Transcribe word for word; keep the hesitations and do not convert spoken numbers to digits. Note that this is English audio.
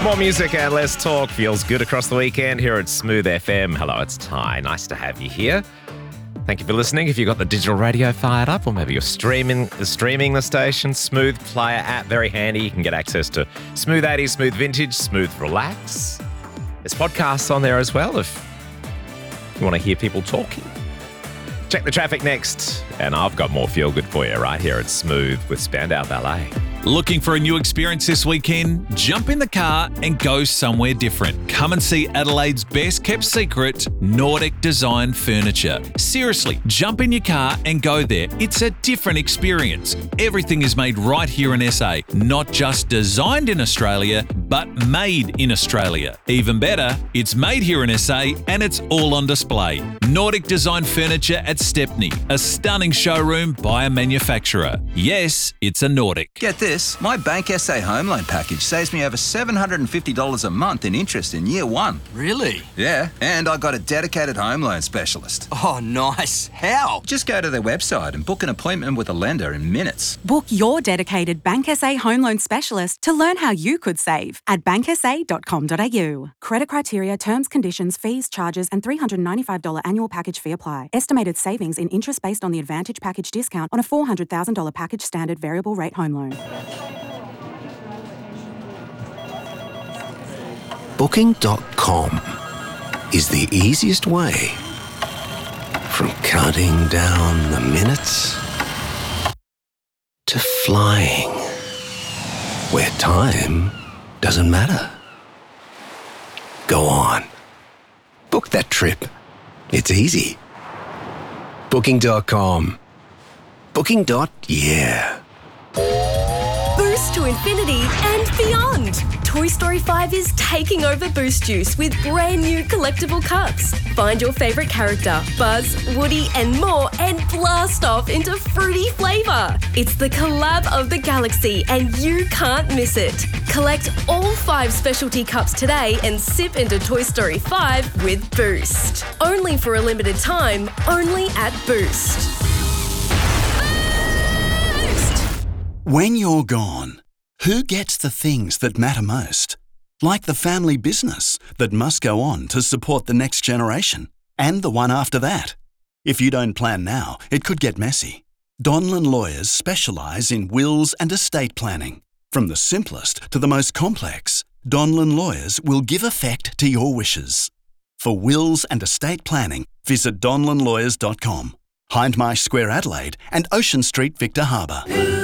More music and less talk feels good across the weekend here at Smooth F M. Hello, it's Ty. Nice to have you here. Thank you for listening. If you've got the digital radio fired up, or maybe you're streaming streaming the station, Smooth Player app, very handy. You can get access to Smooth eighties, Smooth Vintage, Smooth Relax. There's podcasts on there as well if you want to hear people talking. Check the traffic next, and I've got more feel good for you right here at Smooth with Spandau Ballet. Looking for a new experience this weekend? Jump in the car and go somewhere different. Come and see Adelaide's best kept secret, Nordic Design Furniture. Seriously, jump in your car and go there. It's a different experience. Everything is made right here in S A. Not just designed in Australia, but made in Australia. Even better, it's made here in S A and it's all on display. Nordic Design Furniture at Stepney, a stunning showroom by a manufacturer. Yes, it's a Nordic. Get this, my Bank S A home loan package saves me over seven hundred fifty dollars a month in interest in year one. Really? Yeah, and I got a dedicated home loan specialist. Oh, nice. How? Just go to their website and book an appointment with a lender in minutes. Book your dedicated Bank S A home loan specialist to learn how you could save at bank s a dot com dot a u. Credit criteria, terms, conditions, fees, charges, and three hundred ninety-five dollars annual package fee apply. Estimated savings in interest based on the Advantage package discount on a four hundred thousand dollars package standard variable rate home loan. Booking dot com is the easiest way from counting down the minutes to flying where time doesn't matter. Go on. Book that trip. It's easy. Booking dot com. Booking. Yeah. Boost to infinity and beyond. Toy Story five is taking over Boost Juice with brand new collectible cups. Find your favourite character, Buzz, Woody and more, and blast off into fruity flavour. It's the collab of the galaxy and you can't miss it. Collect all five specialty cups today and sip into Toy Story five with Boost. Only for a limited time, only at Boost. When you're gone, who gets the things that matter most? Like the family business that must go on to support the next generation and the one after that. If you don't plan now, it could get messy. Donlan Lawyers specialise in wills and estate planning. From the simplest to the most complex, Donlan Lawyers will give effect to your wishes. For wills and estate planning, visit donlan lawyers dot com. Hindmarsh Square, Adelaide and Ocean Street, Victor Harbour.